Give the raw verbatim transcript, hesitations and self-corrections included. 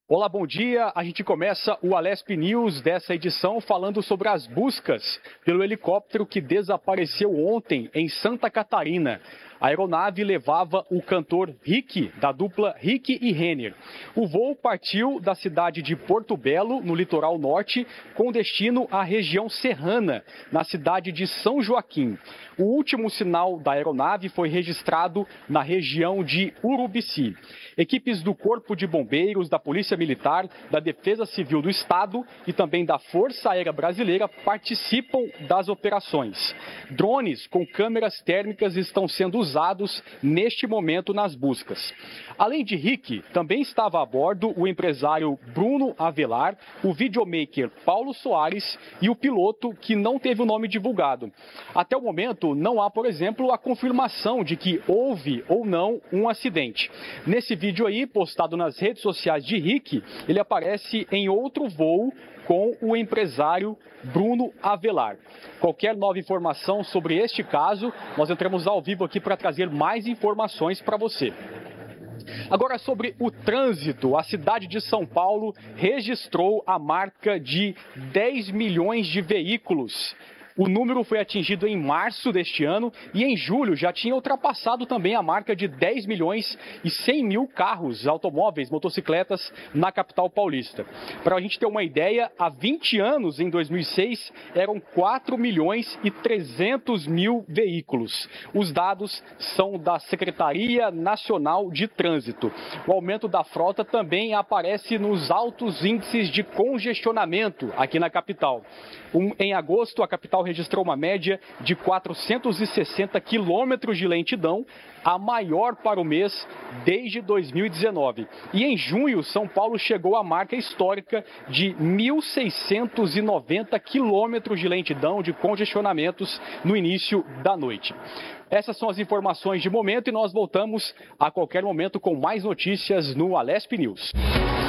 Olá, bom dia. A gente começa o Alesp News dessa edição falando sobre as buscas pelo helicóptero que desapareceu ontem em Santa Catarina. A aeronave levava o cantor Rick, da dupla Rick e Renner. O voo partiu da cidade de Porto Belo, no litoral norte, com destino à região serrana, na cidade de São Joaquim. O último sinal da aeronave foi registrado na região de Urubici. Equipes do Corpo de Bombeiros, da Polícia Militar, da Defesa Civil do Estado e também da Força Aérea Brasileira participam das operações. Drones com câmeras térmicas estão sendo usados neste momento nas buscas. Além de Rick, também estava a bordo o empresário Bruno Avelar, o videomaker Paulo Soares e o piloto que não teve o nome divulgado. Até o momento, não há, por exemplo, a confirmação de que houve ou não um acidente. Nesse vídeo aí, postado nas redes sociais de Rick, ele aparece em outro voo com o empresário Bruno Avelar. Qualquer nova informação sobre este caso, nós entramos ao vivo aqui para trazer mais informações para você. Agora, sobre o trânsito, a cidade de São Paulo registrou a marca de dez milhões de veículos. O número foi atingido em março deste ano e em julho já tinha ultrapassado também a marca de dez milhões e cem mil carros, automóveis, motocicletas na capital paulista. Para a gente ter uma ideia, há vinte anos, em dois mil e seis, eram quatro milhões e trezentos mil veículos. Os dados são da Secretaria Nacional de Trânsito. O aumento da frota também aparece nos altos índices de congestionamento aqui na capital. Um, em agosto, a capital registrou uma média de quatrocentos e sessenta quilômetros de lentidão, a maior para o mês desde dois mil e dezenove. E em junho, São Paulo chegou à marca histórica de mil seiscentos e noventa quilômetros de lentidão de congestionamentos no início da noite. Essas são as informações de momento e nós voltamos a qualquer momento com mais notícias no Alesp News.